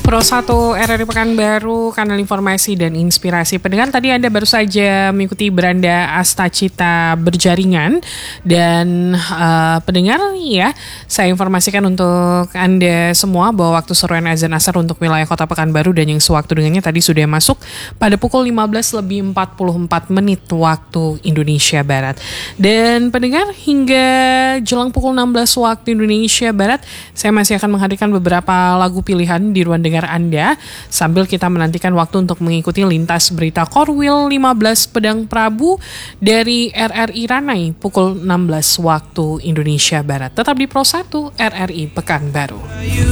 Pro 1 RRI Pekanbaru, kanal informasi dan inspirasi. Pendengar, tadi Anda baru saja mengikuti Beranda Astacita Berjaringan. Dan pendengar, ya, saya informasikan untuk Anda semua bahwa waktu seruan azan asar untuk wilayah Kota Pekanbaru dan yang sewaktu dengannya tadi sudah masuk pada pukul 15:44 waktu Indonesia Barat. Dan pendengar, hingga jelang pukul 16 waktu Indonesia Barat, saya masih akan menghadirkan beberapa lagu pilihan di ruang dengar Anda sambil kita menantikan waktu untuk mengikuti lintas berita Korwil 15 Pedang Prabu dari RRI Ranai pukul 16 waktu Indonesia Barat. Tetap di Pro 1 RRI Pekanbaru.